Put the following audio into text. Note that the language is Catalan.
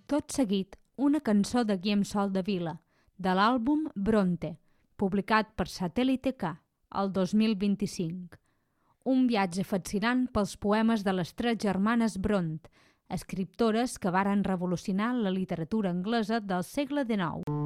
Tot seguit, una cançó de Guillem Soldevila, de l'àlbum Bronte, publicat per Satèl·lite K, el 2025. Un viatge fascinant pels poemes de les tres germanes Bront, escriptores que varen revolucionar la literatura anglesa del segle XIX.